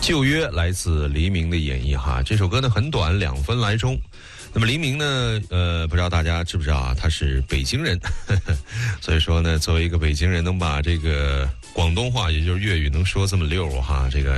旧约来自黎明的演绎哈，这首歌呢很短，2分来钟。那么黎明呢，不知道大家知不知道啊？他是北京人，所以说呢，作为一个北京人，能把这个广东话，也就是粤语能说这么溜哈，这个